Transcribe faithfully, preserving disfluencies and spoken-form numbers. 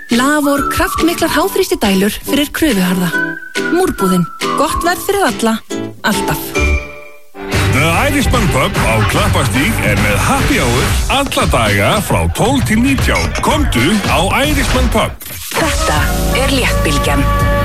Lavor kraftmiklar háþrýsti dælur fyrir kröfuharða. Múrbúðin, gott verð fyrir alla, alltaf. The Irishman Pub á Klapparstíg er með happy hour alla daga frá tólf til nítján. Komdu á Irishman Pub. Þetta er Léttbylgjan.